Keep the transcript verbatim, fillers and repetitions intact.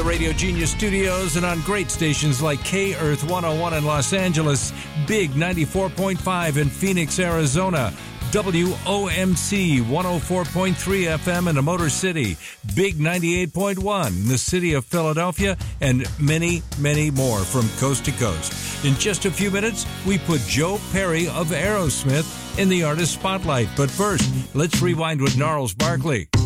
the Radio Genius studios and on great stations like K-Earth one oh one in Los Angeles, Big ninety-four point five in Phoenix, Arizona, W O M C one oh four point three F M in the Motor City, Big ninety-eight point one in the city of Philadelphia, and many, many more from coast to coast. In just a few minutes, we put Joe Perry of Aerosmith in the artist spotlight. But first, let's rewind with Gnarls Barkley.